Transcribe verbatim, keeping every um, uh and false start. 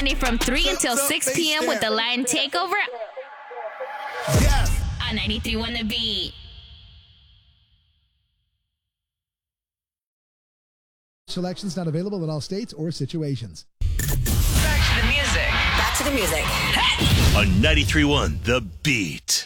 From three until six p.m. with the Lion Takeover Yes. on ninety-three point one The Beat. Selections not available in all states or situations. Back to the music. Back to the music. On ninety-three point one The Beat.